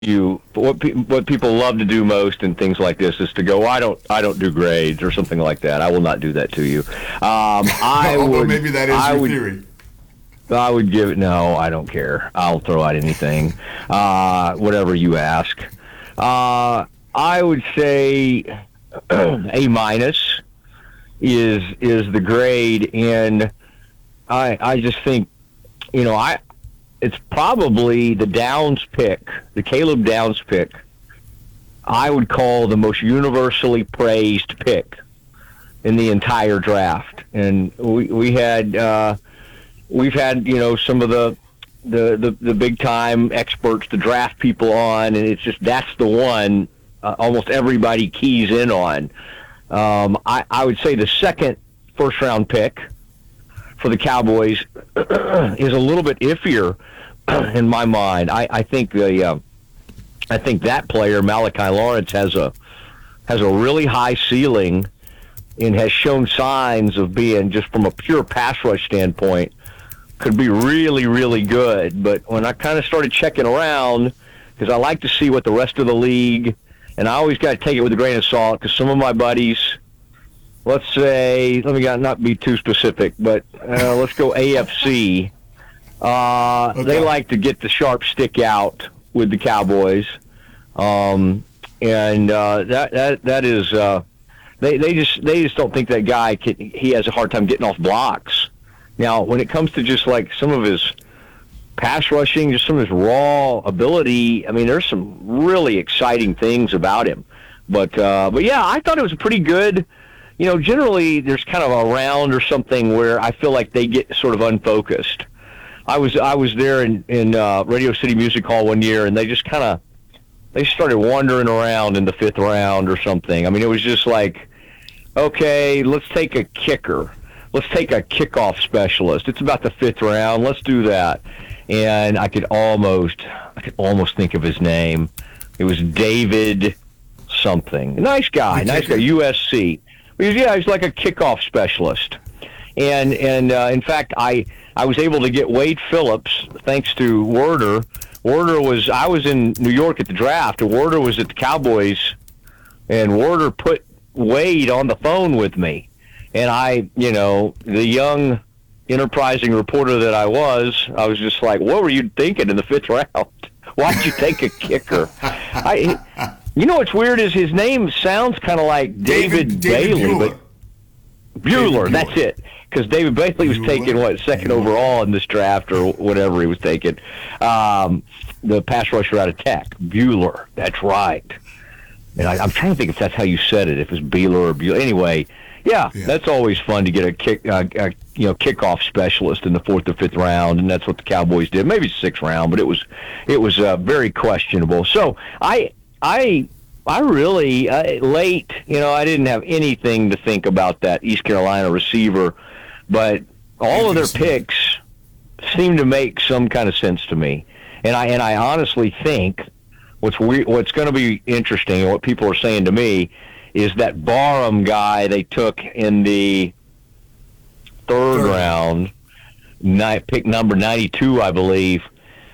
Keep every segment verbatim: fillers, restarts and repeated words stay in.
you what pe- what people love to do most in things like this is to go, I don't I don't do grades or something like that. I will not do that to you. Um, I Although would, maybe that is I your would, theory. I would give it. No, I don't care. I'll throw out anything, uh, whatever you ask. Uh, I would say A minus is is the grade, and I I just think, you know, I it's probably the Downs pick, the Caleb Downs pick. I would call the most universally praised pick in the entire draft, and we we had. Uh, We've had, you know, some of the, the, the, the big time experts, the draft people on, and it's just that's the one uh, almost everybody keys in on. Um, I, I would say the second first round pick for the Cowboys is a little bit iffier in my mind. I, I think the uh, I think that player, Malachi Lawrence, has a has a really high ceiling and has shown signs of being, just from a pure pass rush standpoint, could be really, really good. But when I kind of started checking around, because I like to see what the rest of the league, and I always got to take it with a grain of salt, because some of my buddies, let's say, let me not be too specific, but uh, let's go A F C. Uh, okay. They like to get the sharp stick out with the Cowboys, um, and uh, that that that is uh, they they just they just don't think that guy can, he has a hard time getting off blocks. Now, when it comes to just like some of his pass rushing, just some of his raw ability, I mean, there's some really exciting things about him. But, uh, but yeah, I thought it was pretty good. You know, generally there's kind of a round or something where I feel like they get sort of unfocused. I was I was there in, in uh, Radio City Music Hall one year, and they just kind of, they started wandering around in the fifth round or something. I mean, it was just like, okay, let's take a kicker. Let's take a kickoff specialist. It's about the fifth round. Let's do that. And I could almost, I could almost think of his name. It was David something. Nice guy, nice guy. U S C. Yeah, he's like a kickoff specialist. And and uh, in fact, I I was able to get Wade Phillips thanks to Werder. Werder was I was in New York at the draft, and Werder was at the Cowboys, and Werder put Wade on the phone with me. And I, you know, the young, enterprising reporter that I was, I was just like, what were you thinking in the fifth round? Why'd you take a kicker? I, you know what's weird is his name sounds kind of like David, David, David Bailey, Bueller. but Bueller, Bueller, that's it. Because David Bailey was Bueller. taken, what, second Bueller. overall in this draft or whatever he was taken. Um, the pass rusher out of Tech. Bueller, that's right. And I, I'm trying to think if that's how you said it, if it was Bueller or Bueller. Anyway, Yeah, yeah, that's always fun to get a kick, uh, a, you know, kickoff specialist in the fourth or fifth round, and that's what the Cowboys did. Maybe sixth round, but it was, it was uh, very questionable. So I, I, I really uh, late. You know, I didn't have anything to think about that East Carolina receiver, but all of their picks seem to make some kind of sense to me, and I and I honestly think what's we, what's going to be interesting, and what people are saying to me, is that Barham guy they took in the third, third. round, night, pick number ninety-two, I believe.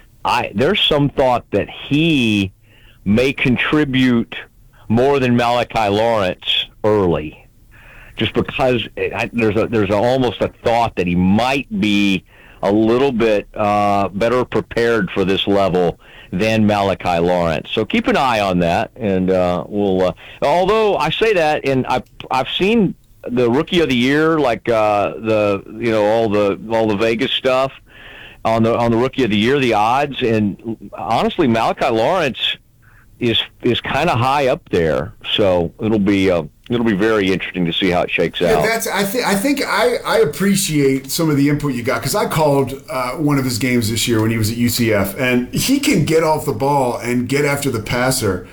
I there's some thought that he may contribute more than Malachi Lawrence early, just because I, there's a there's a, almost a thought that he might be a little bit uh, better prepared for this level than Malachi Lawrence. So keep an eye on that, and uh, we'll. Uh, although I say that, and I've I've seen the Rookie of the Year, like uh, the you know all the all the Vegas stuff on the on the Rookie of the Year, the odds, and honestly, Malachi Lawrence is is kind of high up there. So it'll be. Uh, It'll be very interesting to see how it shakes yeah, out. That's I think I think I, I appreciate some of the input you got, because I called uh, one of his games this year when he was at U C F, and he can get off the ball and get after the passer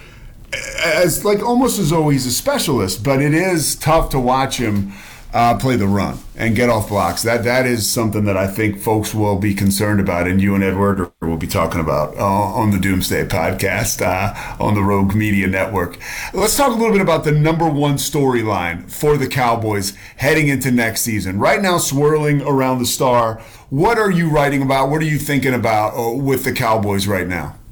as like almost as though he's a specialist. But it is tough to watch him uh, play the run and get off blocks. That that is something that I think folks will be concerned about, and you and Edward will be talking about uh, on the Doomsday podcast uh, on the Rogue Media Network. Let's talk a little bit about the number one storyline for the Cowboys heading into next season. Right now, swirling around the Star, what are you writing about? What are you thinking about uh, with the Cowboys right now?